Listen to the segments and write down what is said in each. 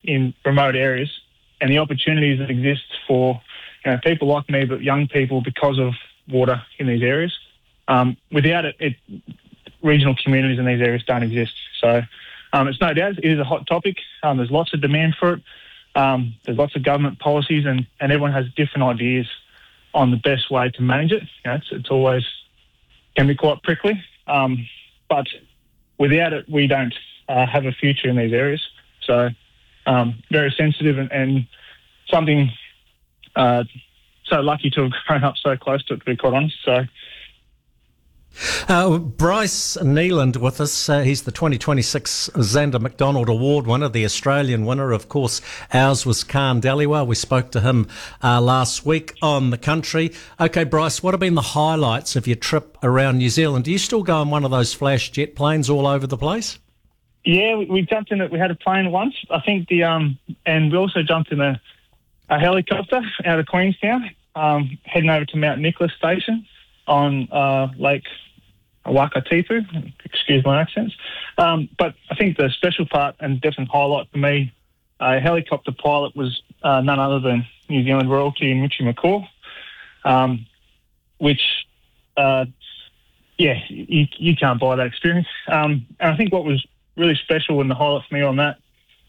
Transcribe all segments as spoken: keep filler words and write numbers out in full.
in remote areas and the opportunities that exist for you know, people like me, but young people because of water in these areas. Um, without it, it, regional communities in these areas don't exist. So um, it's no doubt it is a hot topic. Um, there's lots of demand for it. Um, there's lots of government policies, and, and everyone has different ideas on the best way to manage it. You know, it's, it's always can be quite prickly, um, but without it, we don't uh, have a future in these areas. So um, very sensitive and, and something uh, so lucky to have grown up so close to it, to be quite honest. So. Uh, Bryce Neeland with us. Uh, he's the twenty twenty-six Xander McDonald Award winner, the Australian winner. Of course, ours was Khan Dhaliwal. We spoke to him uh, last week on The Country. Okay, Bryce, what have been the highlights of your trip around New Zealand? Do you still go on one of those flash jet planes all over the place? Yeah, we, we jumped in it. We had a plane once, I think, the um, and we also jumped in a, a helicopter out of Queenstown, um, heading over to Mount Nicholas Station on uh, Lake Wakatipu, excuse my accents. Um, but I think the special part and definite highlight for me, a helicopter pilot was uh, none other than New Zealand royalty and Richie McCaw, um, which, uh, yeah, you, you can't buy that experience. Um, and I think what was really special and the highlight for me on that,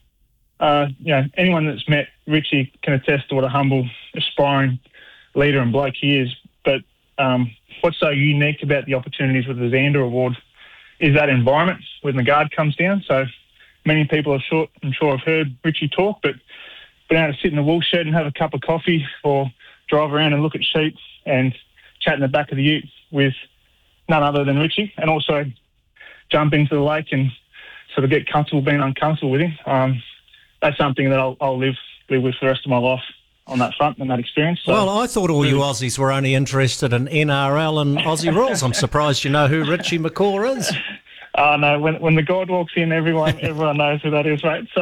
uh, you know, anyone that's met Richie can attest to what a humble, aspiring leader and bloke he is. But um, what's so unique about the opportunities with the Xander Award is that environment when the guard comes down. So many people are sure, I'm sure have heard Richie talk, but being able to sit in the wool shed and have a cup of coffee or drive around and look at sheep and chat in the back of the ute with none other than Richie, and also jump into the lake and sort of get comfortable being uncomfortable with him. Um, that's something that I'll, I'll live, live with for the rest of my life on that front and that experience. So, well, I thought all you Aussies were only interested in N R L and Aussie rules. I'm surprised you know who Richie McCaw is. Oh, uh, no, when when the God walks in, everyone everyone knows who that is, right? So,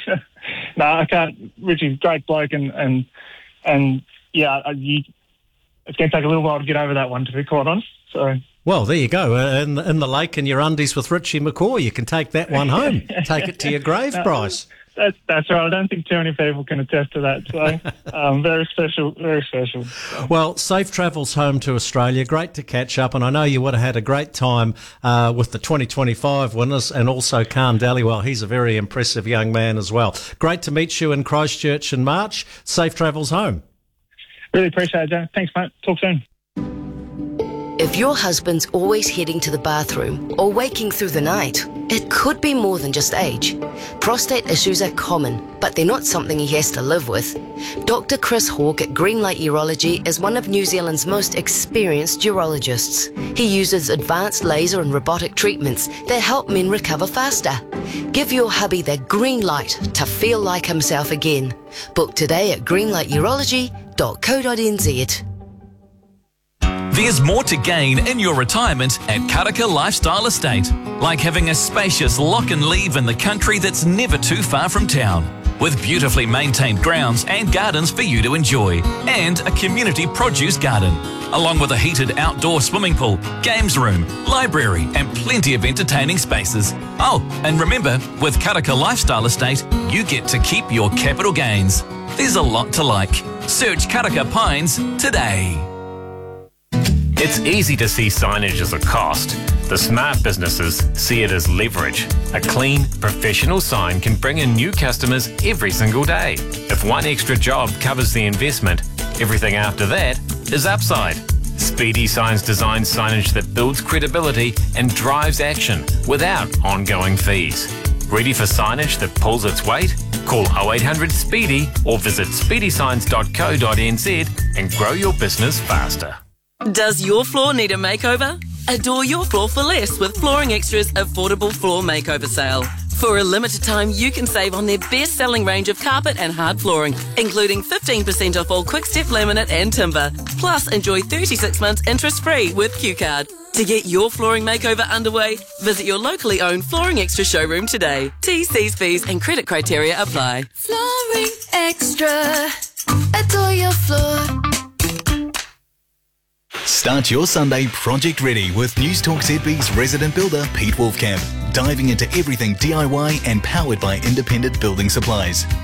no, I can't. Richie's a great bloke, and, and, and yeah, I, you, it's going to take a little while to get over that one, to be quite honest. So. Well, there you go. Uh, in, in the lake in your undies with Richie McCaw, you can take that one home. Take it to your grave, no, Bryce. That's that's right. I don't think too many people can attest to that. So, um, very special, very special. Well, safe travels home to Australia. Great to catch up, and I know you would have had a great time uh, with the twenty twenty-five winners, and also Khan Dhaliwal. He's a very impressive young man as well. Great to meet you in Christchurch in March. Safe travels home. Really appreciate it, Joe. Thanks, mate. Talk soon. If your husband's always heading to the bathroom or waking through the night, it could be more than just age. Prostate issues are common, but they're not something he has to live with. Doctor Chris Hawke at Greenlight Urology is one of New Zealand's most experienced urologists. He uses advanced laser and robotic treatments that help men recover faster. Give your hubby the green light to feel like himself again. Book today at greenlight urology dot co dot n z. There's more to gain in your retirement at Karaka Lifestyle Estate, like having a spacious lock and leave in the country that's never too far from town, with beautifully maintained grounds and gardens for you to enjoy, and a community produce garden, along with a heated outdoor swimming pool, games room, library, and plenty of entertaining spaces. Oh, and remember, with Karaka Lifestyle Estate, you get to keep your capital gains. There's a lot to like. Search Karaka Pines today. It's easy to see signage as a cost. The smart businesses see it as leverage. A clean, professional sign can bring in new customers every single day. If one extra job covers the investment, everything after that is upside. Speedy Signs designs signage that builds credibility and drives action without ongoing fees. Ready for signage that pulls its weight? Call oh eight hundred SPEEDY or visit speedy signs dot co dot n z and grow your business faster. Does your floor need a makeover? Adore your floor for less with Flooring Extra's affordable floor makeover sale. For a limited time, you can save on their best-selling range of carpet and hard flooring, including fifteen percent off all Quickstep laminate and timber. Plus, enjoy thirty-six months interest-free with Q Card. To get your flooring makeover underway, visit your locally owned Flooring Extra showroom today. T's, C's, P's and credit criteria apply. Flooring Extra. Adore your floor. Start your Sunday project ready with News Talk Z B's resident builder Pete Wolfcamp, diving into everything D I Y and powered by Independent Building Supplies.